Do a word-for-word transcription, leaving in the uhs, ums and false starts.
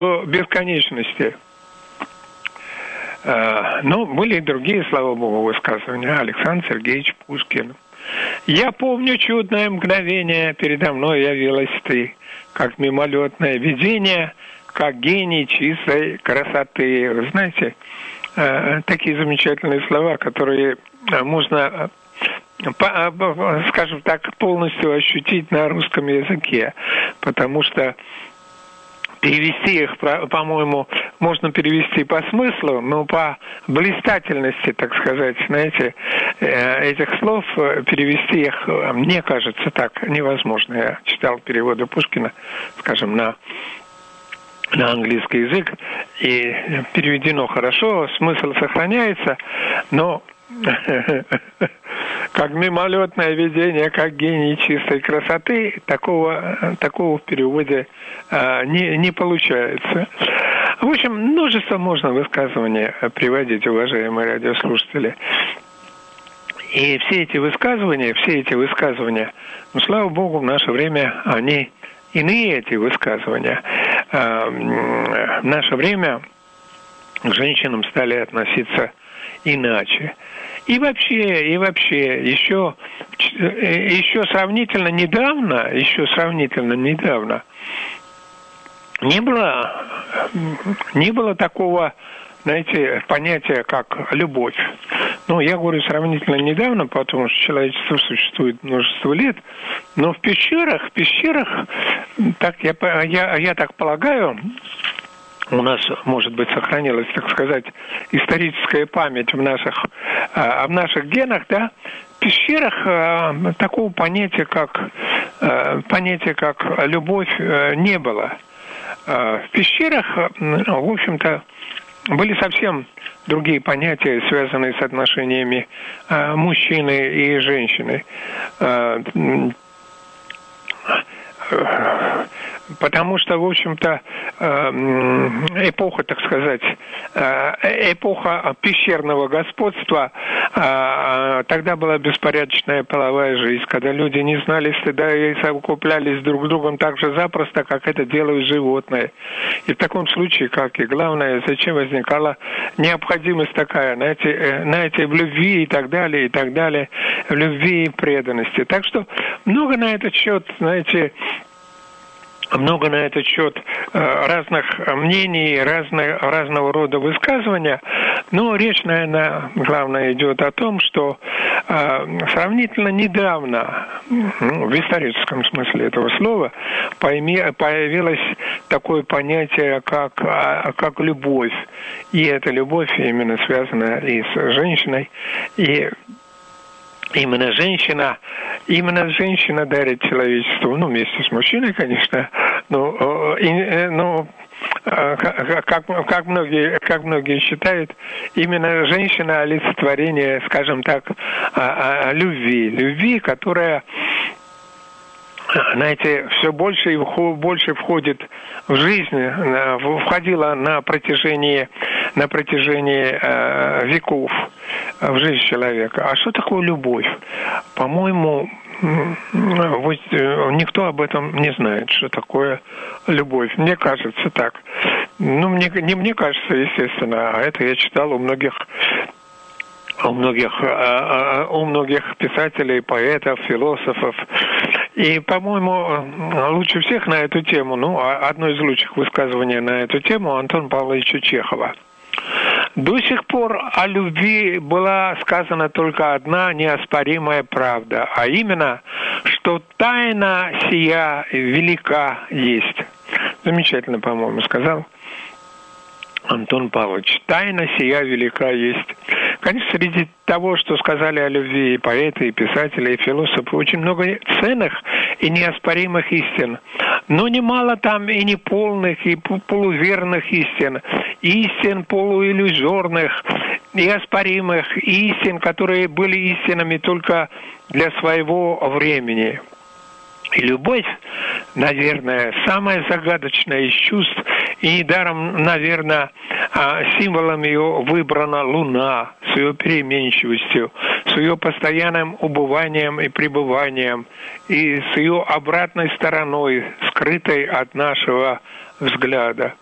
бесконечности. Но были и другие, слава богу, высказывания. Александр Сергеевич Пушкин. «Я помню чудное мгновение, передо мной явилась ты, как мимолетное видение, как гений чистой красоты». Вы знаете, такие замечательные слова, которые можно, скажем так, полностью ощутить на русском языке, потому что перевести их, по-моему, можно перевести по смыслу, но по блистательности, так сказать, знаете, этих слов, перевести их, мне кажется, так невозможно. Я читал переводы Пушкина, скажем, на, на английский язык, и переведено хорошо, смысл сохраняется, но как мимолетное видение, как гений чистой красоты, такого, такого в переводе а, не, не получается. В общем, множество можно высказываний приводить, уважаемые радиослушатели. И все эти высказывания, все эти высказывания, ну, слава богу, в наше время они иные, эти высказывания. А, в наше время к женщинам стали относиться иначе. И вообще, и вообще, еще, еще сравнительно недавно, еще сравнительно недавно не было, не было такого, знаете, понятия, как любовь. Ну, я говорю сравнительно недавно, потому что человечество существует множество лет, но в пещерах, в пещерах, так я, я, я так полагаю, у нас, может быть, сохранилась, так сказать, историческая память в наших, в наших генах, да, в пещерах такого понятия, как, понятия, как любовь, не было. В пещерах, в общем-то, были совсем другие понятия, связанные с отношениями мужчины и женщины. Потому что, в общем-то, эпоха, так сказать, эпоха пещерного господства, тогда была беспорядочная половая жизнь, когда люди не знали стыда и совокуплялись друг с другом так же запросто, как это делают животные. И в таком случае, как и главное, зачем возникала необходимость такая, знаете, знаете, в любви и так далее, и так далее, в любви и преданности. Так что много на этот счет, знаете, много на этот счет разных мнений, разных, разного рода высказывания, но речь, наверное, главное идет о том, что сравнительно недавно, ну, в историческом смысле этого слова, появилось такое понятие, как, как любовь. И эта любовь именно связана и с женщиной, и Именно женщина, именно женщина дарит человечеству, ну, вместе с мужчиной, конечно, но, и, ну, как, как, многие, как многие считают, именно женщина олицетворение, скажем так, любви, любви, которая, знаете, все больше и больше входит в жизнь, входила на протяжении, на протяжении э, веков в жизнь человека. А что такое любовь? По-моему, вот, никто об этом не знает, что такое любовь. Мне кажется так. Ну, мне, не мне кажется, естественно, а это я читал у многих у многих, у многих писателей, поэтов, философов. И, по-моему, лучше всех на эту тему, ну, одно из лучших высказываний на эту тему Антона Павловича Чехова. До сих пор о любви была сказана только одна неоспоримая правда, а именно, что тайна сия велика есть. Замечательно, по-моему, сказал Антон Павлович. Тайна сия велика есть. Конечно, среди того, что сказали о любви и поэты, и писатели, и философы, очень много ценных и неоспоримых истин. Но немало там и неполных, и полуверных истин, истин полуиллюзорных, и оспоримых, и истин, которые были истинами только для своего времени. И любовь, наверное, самое загадочное из чувств, и недаром, наверное, символом ее выбрана Луна с ее переменчивостью, с ее постоянным убыванием и пребыванием, и с ее обратной стороной, скрытой от нашего взгляда.